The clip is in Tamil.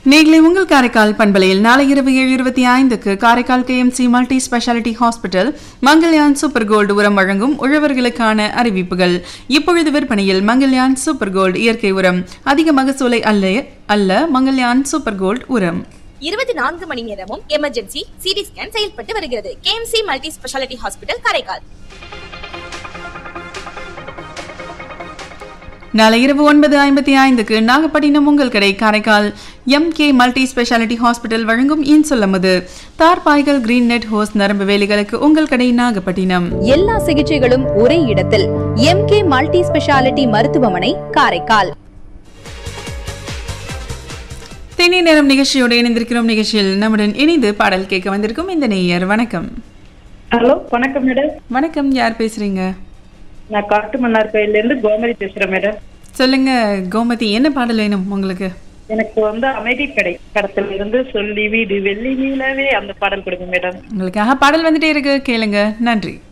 நேர்களை உங்கள் காரைக்கால் பண்பலையில் நாளை இரவு 7:25க்கு Karaikal KMC multi speciality hospital Mangalyaan super gold உரம் வழங்கும் உழவர்களுக்கான அறிவிப்புகள். இப்பொழுது விற்பனையில் மங்கள்யான் சூப்பர் கோல்டு இயற்கை உரம். அதிக மகசூலை அல்ல மங்கள்யான் சூப்பர் கோல்டு உரம். 24 மணி நேரமும் எமர்ஜென்சி சிடி ஸ்கேன் செயல்பட்டு வருகிறது. KMC multi speciality hospital Karaikal. நாளை இரவு 9:55க்கு நாகப்பட்டினம் உங்கள் கடை Karaikal MK multi speciality hospital வழங்கும் இன்சொல்லமுது தார்பாய்கள் கிரீன் நெட் ஹோஸ் நரம்பு வேலிகளுக்கு உங்கள் கடை நாகப்பட்டினம். எல்லா சிகிச்சைகளும் ஒரே இடத்தில் MK மல்டி ஸ்பெஷாலிட்டி மருத்துவமனை காரைக்கால். தேனி நேரம் நிகழ்ச்சியோடு இணைந்திருக்கிறோம். நிகழ்ச்சியில் நம்முடன் இணைந்து பாடல் கேட்க வந்திருக்கும் இந்த நேயர். வணக்கம். ஹலோ, வணக்கம் மேடம். வணக்கம், யார் பேசுறீங்க? நான் காட்டுமன்னார் கோயில்ல இருந்து கோமதி பேசுறேன் மேடம். சொல்லுங்க கோமதி, என்ன பாடல் வேணும் உங்களுக்கு? எனக்கு அமைதி படத்துல இருந்து சொல்லி வீடு வெள்ளி நீலவே அந்த பாடல் கொடுங்க மேடம். உங்களுக்காக பாடல் வந்துட்டே இருக்கு, கேளுங்க. நன்றி.